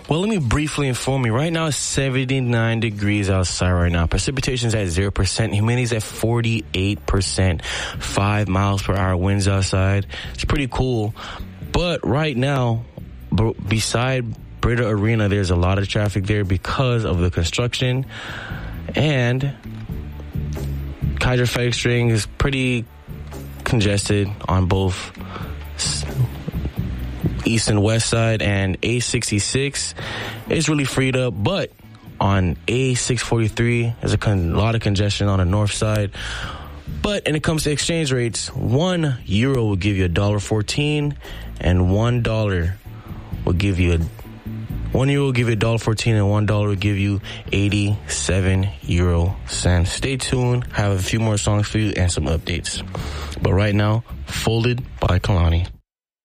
Well, let me briefly inform you. Right now, it's 79 degrees outside right now. Precipitation's at 0%. Humidity's at 48%. 5 miles per hour winds outside. It's pretty cool. But right now, beside Breda Arena, there's a lot of traffic there because of the construction. And Hydrophatic String is pretty congested on both east and west side, and A66 is really freed up, but on A643 there's a lot of congestion on the north side. But when it comes to exchange rates, €1 will give you $1.14, and $1 will give you €1 will give you $1.14, and $1 will give you 87 euro cents. Stay tuned. I have a few more songs for you and some updates. But right now, Folded by Kalani.